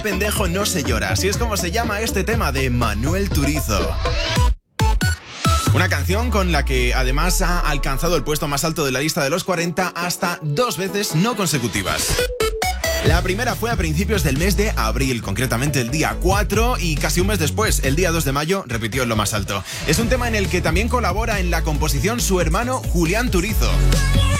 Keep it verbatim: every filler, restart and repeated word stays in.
pendejo no se llora. Así es como se llama este tema de Manuel Turizo. Una canción con la que además ha alcanzado el puesto más alto de la lista de los cuarenta hasta dos veces no consecutivas. La primera fue a principios del mes de abril, concretamente el día cuatro, y casi un mes después, el día dos de mayo, repitió en lo más alto. Es un tema en el que también colabora en la composición su hermano Julián Turizo.